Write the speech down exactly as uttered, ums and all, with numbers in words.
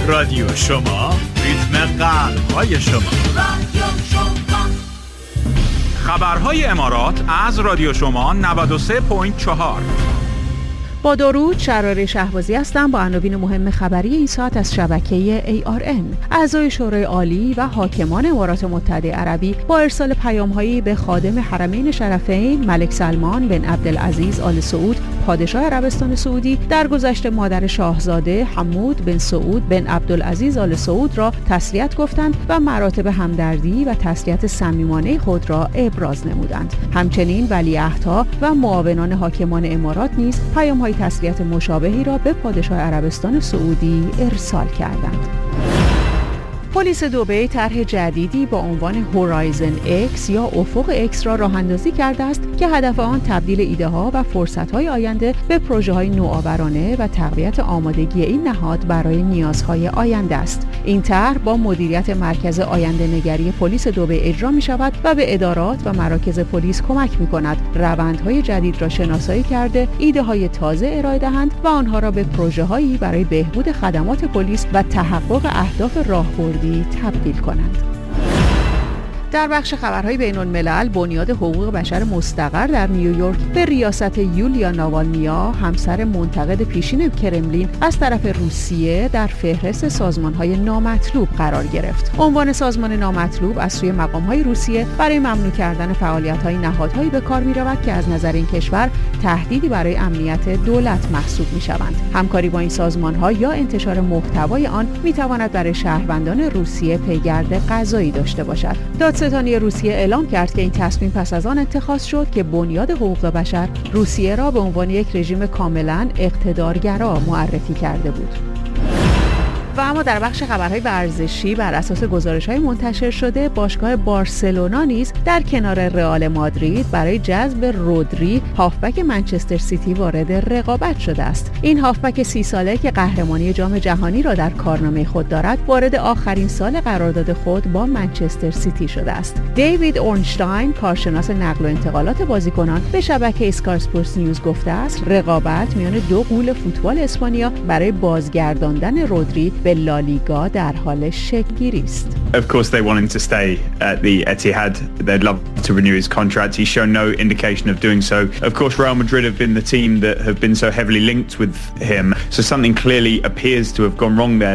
رادیو شما، ریتم قلب‌های شما. رادیو شما. خبرهای امارات از رادیو شما نود و سه ممیز چهار. با درود، شراره شهبازی هستم با عناوین مهم خبری این ساعت از شبکه ای آر ان. اعضای شورای عالی و حاکمان امارات متحده عربی با ارسال پیام‌هایی به خادم حرمین شرفین ملک سلمان بن عبدالعزیز آل سعود پادشاه عربستان سعودی درگذشت مادر شاهزاده حمود بن سعود بن عبدالعزیز آل سعود را تسلیت گفتند و مراتب همدردی و تسلیت صمیمانه خود را ابراز نمودند. همچنین ولیعهدها و معاونان حاکمان امارات نیز پیام‌های تسلیت مشابهی را به پادشاه عربستان سعودی ارسال کردند. پلیس دبی طرح جدیدی با عنوان هورایزن اکس یا افق اکس را راه‌اندازی کرده است که هدف آن تبدیل ایده‌ها و فرصت‌های آینده به پروژه‌های نوآورانه و تقویت آمادگی این نهاد برای نیازهای آینده است. این طرح با مدیریت مرکز آینده‌نگری پلیس دبی اجرا می‌شود و به ادارات و مراکز پلیس کمک می‌کند روندهای جدید را شناسایی کرده، ایده‌های تازه ارائه دهند و آنها را به پروژه‌هایی برای بهبود خدمات پلیس و تحقق اهداف راهبردی تبدیل کنند. در بخش خبرهای بین الملل، بنیاد حقوق بشر مستقر در نیویورک به ریاست یولیا ناوالنیا، همسر منتقد پیشین کرملین، از طرف روسیه در فهرست سازمان‌های نامطلوب قرار گرفت. عنوان سازمان نامطلوب از سوی مقام‌های روسیه برای ممنوع کردن فعالیت‌های نهادهایی به کار می‌رود که از نظر این کشور تهدیدی برای امنیت دولت محسوب می‌شوند. همکاری با این سازمان‌ها یا انتشار محتوای آن می‌تواند برای شهروندان روسیه پیگرد قضایی داشته باشد. دادستانی روسیه اعلام کرد که این تصمیم پس از آن اتخاذ شد که بنیاد حقوق بشر روسیه را به عنوان یک رژیم کاملاً اقتدارگرا معرفی کرده بود. و اما در بخش خبرهای ورزشی، بر اساس گزارش‌های منتشر شده، باشگاه بارسلونا نیز در کنار رئال مادرید برای جذب رودری، هافبک منچستر سیتی، وارد رقابت شده است. این هافبک سی ساله که قهرمانی جام جهانی را در کارنامه خود دارد، وارد آخرین سال قرارداد خود با منچستر سیتی شده است. دیوید اورنشتاین، کارشناس نقل و انتقالات بازیکنان، به شبکه اسکای اسپورتس نیوز گفته است رقابت میان دو غول فوتبال اسپانیا برای بازگرداندن رودری به لالیگا در حال شکل‌گیری است. Of course they want him to stay at the Etihad. They'd love to renew his contract. He's shown no indication of doing so. Of course Real Madrid have been the team that have been so heavily linked with him. So something clearly appears to have gone wrong there.